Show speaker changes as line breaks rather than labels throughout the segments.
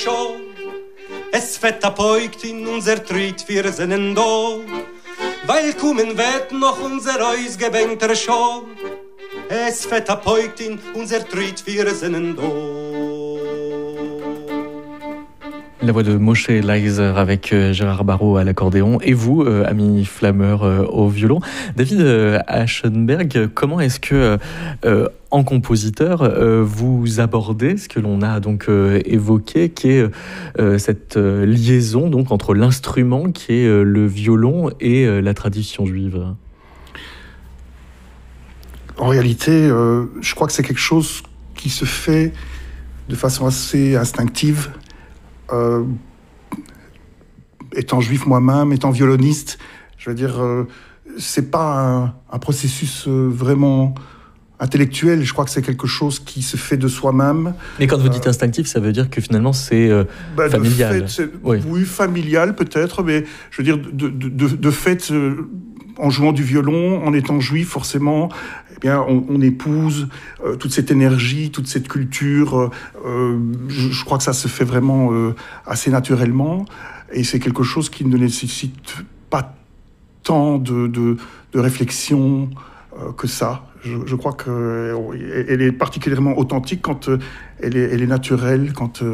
schon. Es vertapeugt in unser Tritt, wir sinnen da, weil kommen wird noch unser ausgebänkter schon. Es vertapeugt in unser Tritt, wir sinnen da.
La voix de Moshe Leiser avec Gérard Barrault à l'accordéon et vous, Ami Flammer, au violon. David Aschenberg, comment est-ce que, en compositeur, vous abordez ce que l'on a donc évoqué, qui est cette liaison donc entre l'instrument qui est le violon et la tradition juive?
En réalité, je crois que c'est quelque chose qui se fait de façon assez instinctive. Étant juif moi-même, étant violoniste, je veux dire, c'est pas un processus vraiment intellectuel. Je crois que c'est quelque chose qui se fait de soi-même.
Mais quand vous dites instinctif, ça veut dire que finalement c'est familial.
Oui, familial peut-être, mais je veux dire de fait. En jouant du violon, en étant juif, forcément, eh bien, on épouse toute cette énergie, toute cette culture. Je crois que ça se fait vraiment assez naturellement. Et c'est quelque chose qui ne nécessite pas tant de réflexion que ça. Je crois qu'elle est particulièrement authentique quand elle est naturelle, quand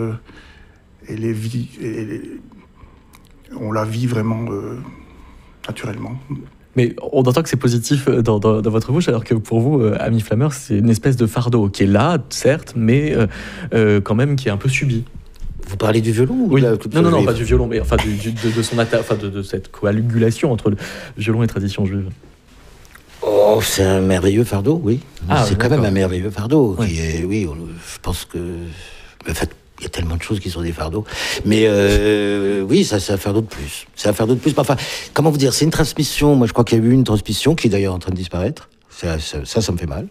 on la vit vraiment naturellement.
Mais on entend que c'est positif dans votre bouche, alors que pour vous, Ami Flammer, c'est une espèce de fardeau qui est là, certes, mais quand même qui est un peu subi.
Vous parlez du violon ou
oui. Non, pas du violon, mais enfin de son de cette coagulation entre le violon et tradition juive.
Oh, c'est un merveilleux fardeau, oui. C'est quand même un merveilleux fardeau.
Oui.
Qui est, oui, je pense que... En fait, il y a tellement de choses qui sont des fardeaux. Mais oui, ça, c'est un fardeau de plus. C'est un fardeau de plus. Enfin, comment vous dire, c'est une transmission. Moi, je crois qu'il y a eu une transmission qui est d'ailleurs en train de disparaître. Ça me fait mal.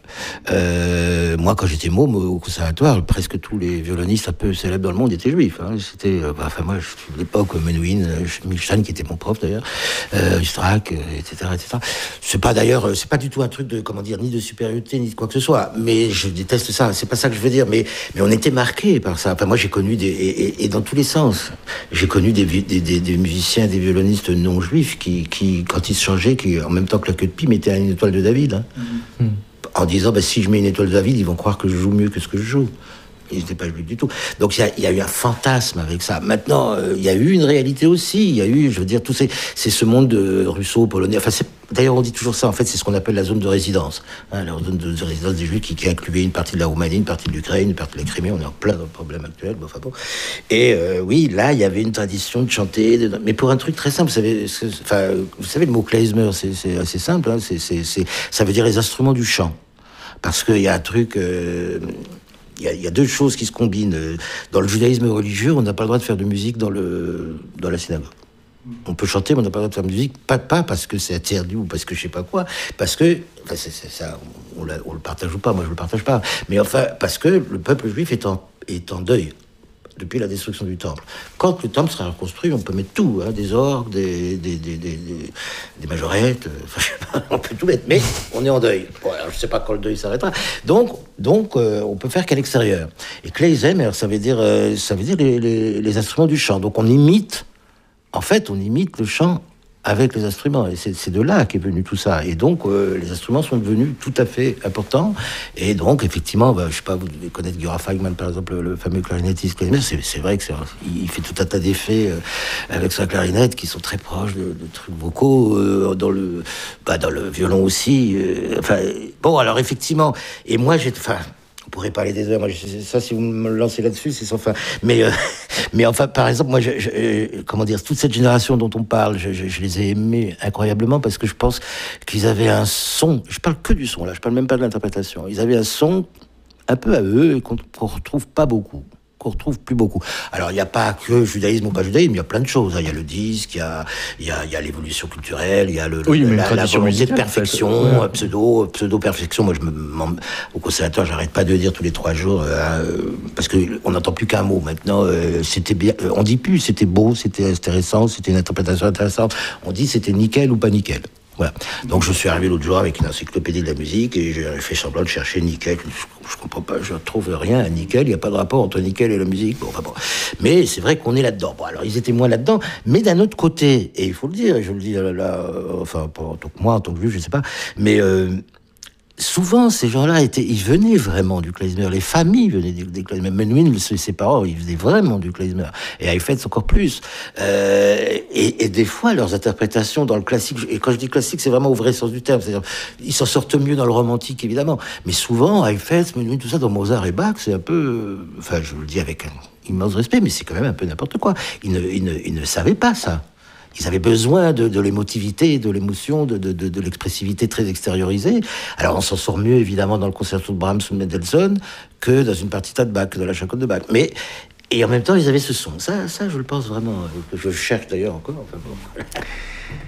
Moi, quand j'étais môme au conservatoire, presque tous les violonistes un peu célèbres dans le monde étaient juifs. Hein. C'était, moi, à l'époque, Menuhin, Milstein, qui était mon prof d'ailleurs, Strack, etc., etc. C'est pas du tout un truc de, comment dire, ni de supériorité, ni de quoi que ce soit. Mais je déteste ça. C'est pas ça que je veux dire. Mais on était marqués par ça. Enfin, moi, j'ai connu et dans tous les sens. J'ai connu des musiciens, des violonistes non juifs qui, quand ils se changeaient, qui, en même temps que la queue de pie, mettaient une étoile de David. Hein. En disant si je mets une étoile de David, ils vont croire que je joue mieux que ce que je joue. Ils n'étaient pas juifs du tout. Donc il y a eu un fantasme avec ça. Maintenant, il y a eu une réalité aussi. Il y a eu, je veux dire, c'est ce monde russo-polonais. Enfin, d'ailleurs, on dit toujours ça. En fait, c'est ce qu'on appelle la zone de résidence. Hein, la zone de résidence des Juifs qui incluait une partie de la Roumanie, une partie de l'Ukraine, une partie de la Crimée. On est en plein dans le problème actuel. Bon, enfin bon. Et oui, là, il y avait une tradition de chanter, mais pour un truc très simple. Vous savez, le mot klezmer, c'est assez simple. Hein, ça veut dire les instruments du chant. Parce qu'il y a un truc... Il y a deux choses qui se combinent. Dans le judaïsme religieux, on n'a pas le droit de faire de musique dans la synagogue. On peut chanter, mais on n'a pas le droit de faire de musique, pas parce que c'est interdit ou parce que je sais pas quoi, parce que, enfin, c'est ça, on le partage ou pas, moi je le partage pas, mais enfin, parce que le peuple juif est en deuil depuis la destruction du temple. Quand le temple sera reconstruit, on peut mettre tout, hein, des orgues, des majorettes, enfin, je sais pas, on peut tout mettre, mais on est en deuil. Bon, alors, je sais pas quand le deuil s'arrêtera. Donc, on peut faire qu'à l'extérieur. Et klezmer, ça veut dire les instruments du chant. Donc, on imite le chant avec les instruments. Et c'est de là qu'est venu tout ça. Et donc, les instruments sont devenus tout à fait importants. Et donc, effectivement, je sais pas, vous devez connaître Giora Feigman, par exemple, le fameux clarinettiste. C'est vrai il fait tout un tas d'effets avec sa clarinette qui sont très proches de trucs vocaux, dans le violon aussi. Bon, alors, effectivement. Et moi, on pourrait parler des heures. Moi, ça, si vous me lancez là-dessus, c'est sans fin. Mais enfin, par exemple, moi, comment dire, toute cette génération dont on parle, je les ai aimés incroyablement parce que je pense qu'ils avaient un son. Je parle que du son, là. Je parle même pas de l'interprétation. Ils avaient un son un peu à eux et qu'on retrouve pas beaucoup. Qu'on retrouve plus beaucoup. Alors, il n'y a pas que judaïsme ou pas judaïsme, il y a plein de choses. Il y a le disque, il y a l'évolution culturelle, il y a la volonté de perfection, en fait. Pseudo-perfection. Moi, au conservatoire, j'arrête pas de dire tous les 3 jours, parce qu'on n'entend plus qu'un mot. Maintenant, c'était bien, on dit plus, c'était beau, c'était intéressant, c'était une interprétation intéressante. On dit c'était nickel ou pas nickel. Voilà. Donc je suis arrivé l'autre jour avec une encyclopédie de la musique et j'ai fait semblant de chercher nickel. Je comprends pas, je trouve rien à nickel. Il n'y a pas de rapport entre nickel et la musique. Bon. Mais c'est vrai qu'on est là-dedans. Bon, alors ils étaient moins là-dedans, mais d'un autre côté, et il faut le dire, et je le dis là, enfin pas en tant que moi, en tant que juif, je sais pas, mais souvent, ces gens-là ils venaient vraiment du klezmer. Les familles venaient du klezmer. Menuhin, ses parents, ils venaient vraiment du klezmer. Et Heifetz encore plus. Et des fois, leurs interprétations dans le classique, et quand je dis classique, c'est vraiment au vrai sens du terme. C'est-à-dire, ils s'en sortent mieux dans le romantique, évidemment. Mais souvent, Heifetz, Menuhin, tout ça, dans Mozart et Bach, c'est un peu, enfin, je le dis avec un immense respect, mais c'est quand même un peu n'importe quoi. Ils ne savaient pas ça. Ils avaient besoin de l'émotivité, de l'émotion, de l'expressivité très extériorisée. Alors, on s'en sort mieux, évidemment, dans le concerto de Brahms ou de Mendelssohn que dans une partita de Bach, de la chaconne de Bach. Mais, et en même temps, ils avaient ce son. Ça, je le pense vraiment, que je cherche d'ailleurs encore. Enfin, bon.
David ?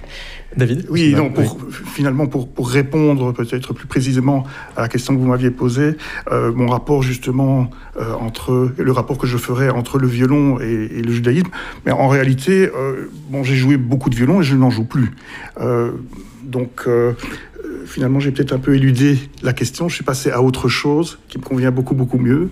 Oui, non, finalement, pour répondre peut-être plus précisément à la question que vous m'aviez posée, mon rapport justement entre le rapport que je ferais entre le violon et le judaïsme, mais en réalité, j'ai joué beaucoup de violon et je n'en joue plus. Finalement, j'ai peut-être un peu éludé la question. Je suis passé à autre chose qui me convient beaucoup, beaucoup mieux.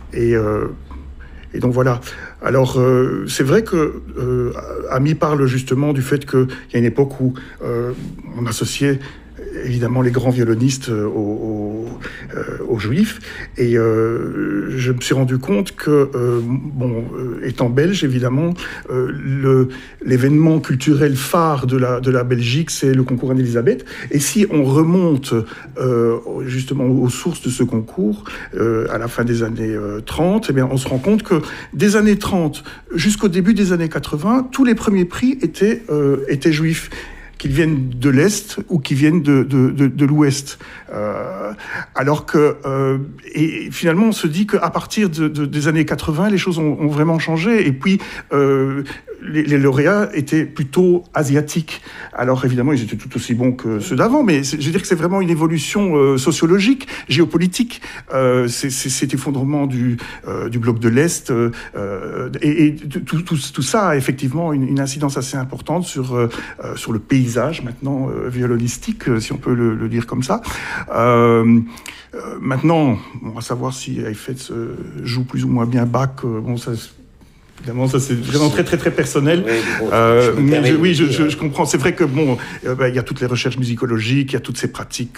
Et donc voilà. Alors, c'est vrai que Ami parle justement du fait qu'il y a une époque où on associait évidemment les grands violonistes aux juifs. Et je me suis rendu compte que, étant belge, évidemment, l'événement culturel phare de la Belgique, c'est le concours Anne-Elisabeth. Et si on remonte justement aux sources de ce concours, à la fin des années 30, eh bien, on se rend compte que des années 30 jusqu'au début des années 80, tous les premiers prix étaient juifs, qu'ils viennent de l'Est ou qu'ils viennent de l'Ouest. Alors que... et finalement, on se dit qu'à partir des années 80, les choses ont vraiment changé. Et puis, les lauréats étaient plutôt asiatiques. Alors, évidemment, ils étaient tout aussi bons que ceux d'avant, mais je veux dire que c'est vraiment une évolution sociologique, géopolitique. Cet effondrement du bloc de l'Est. Et tout ça a effectivement une incidence assez importante sur le paysage maintenant violonistique, si on peut le dire comme ça. Maintenant, on va savoir si Heifetz joue plus ou moins bien Bach. Évidemment, ça c'est vraiment très très très personnel. Oui, je comprends. C'est vrai que il y a toutes les recherches musicologiques, il y a toutes ces pratiques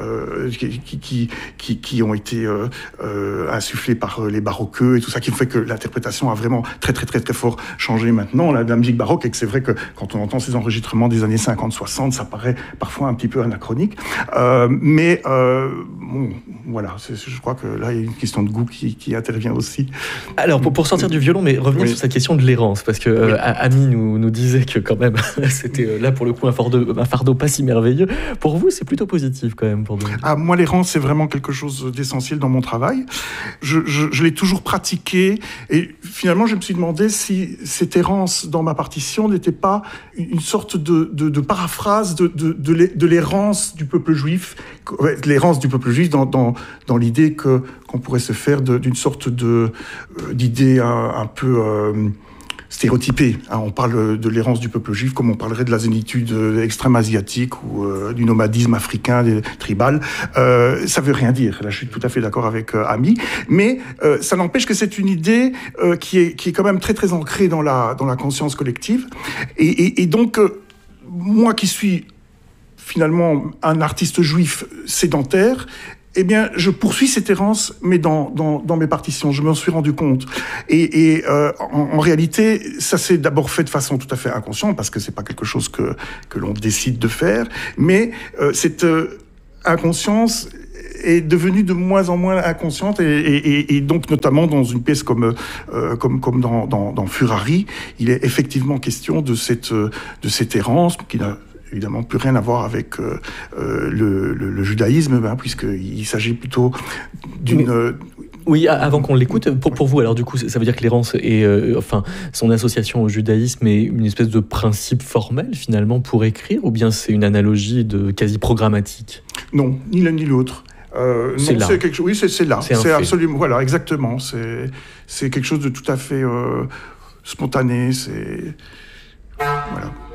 qui ont été insufflées par les baroqueux et tout ça, qui fait que l'interprétation a vraiment très très très très fort changé maintenant, la musique baroque, et que c'est vrai que quand on entend ces enregistrements des années 50-60, ça paraît parfois un petit peu anachronique. Voilà, je crois que là il y a une question de goût qui intervient aussi.
Alors pour sortir du violon, mais revenir sur cette question de l'errance, parce que Ami nous disait que quand même c'était là pour le coup un fardeau pas si merveilleux. Pour vous, c'est plutôt positif quand même pour vous.
Moi, l'errance, c'est vraiment quelque chose d'essentiel dans mon travail. Je l'ai toujours pratiqué, et finalement, je me suis demandé si cette errance dans ma partition n'était pas une sorte de paraphrase de l'errance du peuple juif, l'errance du peuple juif dans l'idée qu'on pourrait se faire d'une sorte d'idée un peu stéréotypée. On parle de l'errance du peuple juif comme on parlerait de la zénitude extrême asiatique ou du nomadisme africain, tribal. Ça veut rien dire. Là, je suis tout à fait d'accord avec Ami. Mais ça n'empêche que c'est une idée qui est quand même très très ancrée dans la conscience collective. Et donc, moi qui suis finalement un artiste juif sédentaire, eh bien, je poursuis cette errance, mais dans mes partitions. Je m'en suis rendu compte. Et en réalité, ça s'est d'abord fait de façon tout à fait inconsciente, parce que c'est pas quelque chose que l'on décide de faire. Mais cette inconscience est devenue de moins en moins inconsciente, et donc notamment dans une pièce comme dans Furari, il est effectivement question de cette errance qui n'a évidemment plus rien à voir avec le judaïsme, puisqu'il s'agit plutôt d'une...
Oui, avant qu'on l'écoute, pour vous, alors du coup, ça veut dire que l'errance est, son association au judaïsme est une espèce de principe formel finalement pour écrire, ou bien c'est une analogie de quasi programmatique ?
Non, ni l'un ni l'autre.
C'est là.
Oui, c'est là. C'est absolument, voilà, exactement. C'est quelque chose de tout à fait spontané. Voilà.